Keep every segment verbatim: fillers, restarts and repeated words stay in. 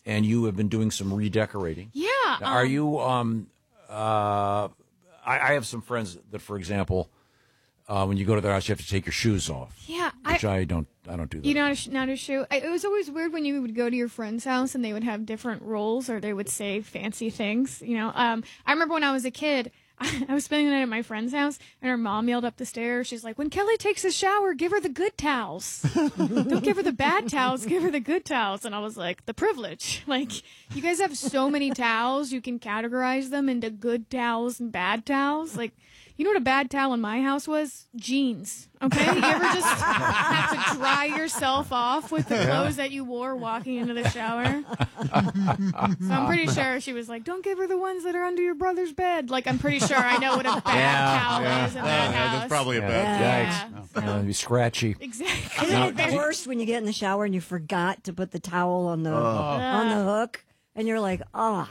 and you have been doing some redecorating. Yeah. Now, are um, you? Um, uh, I, I have some friends that, for example, uh, when you go to their house, you have to take your shoes off. Yeah. Which I, I, don't. I don't do that. You know, not a shoe. I, it was always weird when you would go to your friend's house and they would have different rules or they would say fancy things. You know, um, I remember when I was a kid, I, I was spending the night at my friend's house and her mom yelled up the stairs. She's like, "When Kelly takes a shower, give her the good towels. Don't give her the bad towels. Give her the good towels." And I was like, the privilege. Like, you guys have so many towels. You can categorize them into good towels and bad towels. Like, you know what a bad towel in my house was? Jeans. Okay? You ever just have to dry yourself off with the clothes that you wore walking into the shower? So I'm pretty sure she was like, "Don't give her the ones that are under your brother's bed." Like, I'm pretty sure I know what a bad Yeah, towel yeah. is in Oh, that yeah, house. that's probably a bad Yeah. thing. So- Uh, it'd be scratchy. Exactly. Isn't Now, it the do you- worst when you get in the shower and you forgot to put the towel on the on the hook, and you're like, "Oh,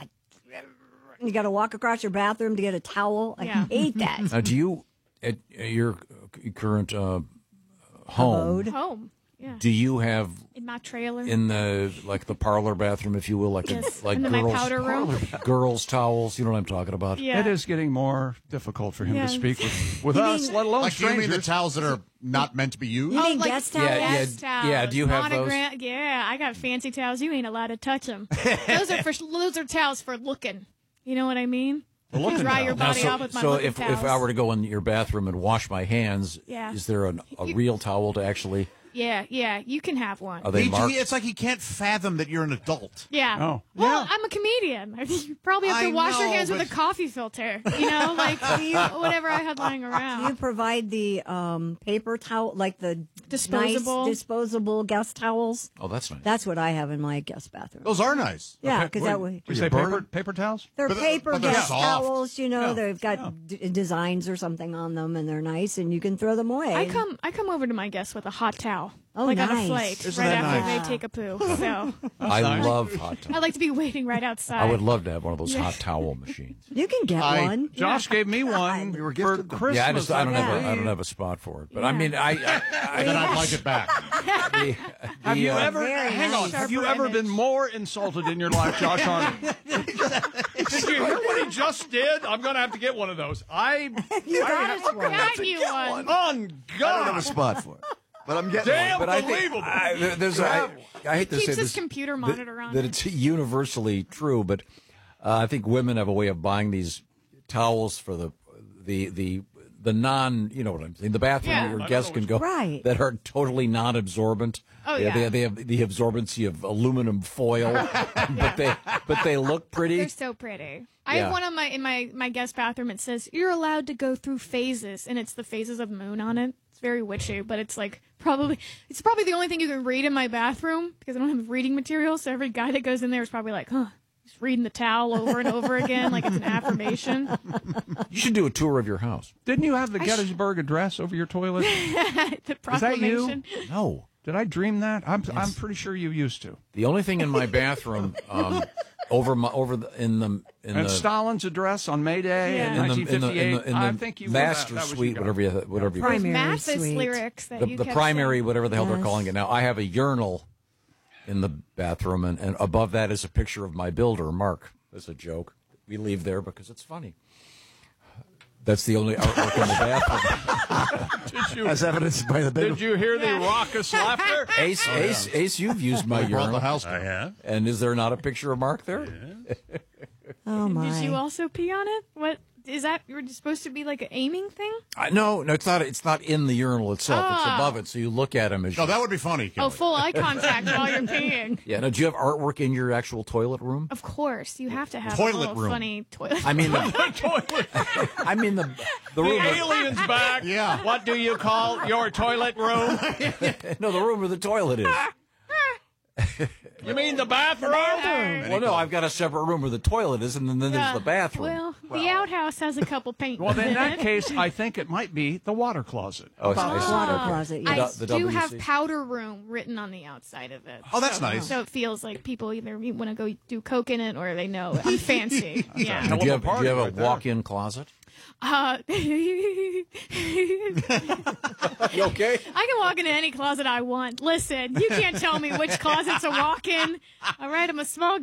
you got to walk across your bathroom to get a towel." I Yeah. hate that. Now, do you at your current uh, home? Abode. Home. Yeah. Do you have In my trailer. in the like the parlor bathroom, if you will, like Yes. a, like And then my girls powder room. girls towels? You know what I'm talking about? Yeah. It is getting more difficult for him Yeah. to speak with, with You us, mean- let alone Like, do you mean the strangers. towels that are not meant to be used? You Oh, mean like guest towels? Yeah, yeah. guest towels. yeah, do you have those? Monogram- Yeah, I got fancy towels. You ain't allowed to touch them. those are for those are towels for looking. You know what I mean? looking Dry your towels. Now, body so off with my so looking if towels. if I were to go in your bathroom and wash my hands, Yeah. is there an, a real towel to actually? Yeah, yeah, you can have one. Are they He- marked? he- it's like he can't fathom that you're an adult. Yeah. Oh, Well, yeah. I'm a comedian. You probably have to I wash your know, hands with but- a coffee filter. You know, like whatever I had lying Do you around. provide the um, paper towel, like the Disposable? nice disposable guest towels? Oh, that's nice. That's what I have in my guest bathroom. Those are nice. Yeah, because that way You say paper, paper towels? they're But the- paper but they're guest soft. towels. You know, Yeah, they've got d- designs or something on them, and they're nice, and you can throw them away. I come I come over to my guests with a hot towel. Oh, like on nice. a flight Isn't right that after nice? they take a poo. So I nice. love hot towels. I like to be waiting right outside. I would love to have one of those hot towel machines. You can get I- one. Josh gave me one We for were gifted them. Christmas. Yeah, I just I don't Yeah. have a, I don't have a spot for it. But I Yeah. mean, I, I, Then I I'd like it back. the, Have the, you uh, ever, Very hang on, nice. have you Sharper ever image. been more insulted in your life, Josh Harney? Did you hear what he just did? I'm going to have to get one of those. I, You I got us one. Got you one. on I don't have a God. spot for it, but I'm getting Damn, one. But I think Unbelievable. I, there- there's a, I, I hate to Keeps say his this computer monitor on that it. it's universally true, but uh, I think women have a way of buying these towels for the the the the non, you know what I'm saying, the bathroom Yeah. where I your don't guests know can what go Right. that are totally non-absorbent. Oh, they, yeah. they, they have the absorbency of aluminum foil, but they but they look pretty. They're so pretty. I Yeah. have one on my in my my guest bathroom. It says you're allowed to go through phases, and it's the phases of the moon on it. It's very witchy, but it's like probably it's probably the only thing you can read in my bathroom because I don't have reading material. So every guy that goes in there is probably like, huh, he's reading the towel over and over again, like it's an affirmation. You should do a tour of your house. Didn't you have the Gettysburg Address over your toilet? The that you? proclamation. No. Did I dream that? I'm, I'm pretty sure you used to. The only thing in my bathroom, um, over my over the in the in And the Stalin's address on May Day Yeah. in in the, in nineteen the, fifty-eight. in the, in the I think you were that. master That was suite, you whatever you whatever you call it. Primary Mathis suite. lyrics that the, you the kept primary, saying. whatever the hell they're Yes. calling it now. I have a urinal in the bathroom, and, and above that is a picture of my builder, Mark. That's a joke. We leave there because it's funny. That's the only artwork in the bathroom. Did you, As evidenced by the big. did you hear the Yeah. raucous laughter? Ace, Ace, Ace, you've used my We brought the urinal, house I down. have. and is there not a picture of Mark there? Oh my! Did you also pee on it? What is that? You were supposed to be like an aiming thing? I, no, no, it's not. It's not in the urinal itself. It's Ah. above it, so you look at him as. No, you, that would be funny. Oh, Kelly. full eye contact while you're peeing. yeah. Now, do you have artwork in your actual toilet room? Of course, you have to have Toilet a little room. funny toilet. I mean, the, Toilet. I mean the the The room. alien's back. Yeah. What do you call your toilet room? No, the room where the toilet is. You mean the bathroom? Well, no, I've got a separate room where the toilet is, and then, then there's the bathroom. Well, the outhouse has a couple paint. Well, then in that it. case, I think it might be the water closet. oh, it's Water nice. closet. I Yes. the do W C. have powder room written on the outside of it. Oh, that's so, nice. So it feels like people either want to go do coke in it or they know I'm fancy. yeah. Now, do you have, do party you have a right there. walk-in closet? Uh, You okay? I can walk into any closet I want. Listen, you can't tell me which closet's a walk-in. All right, I'm a small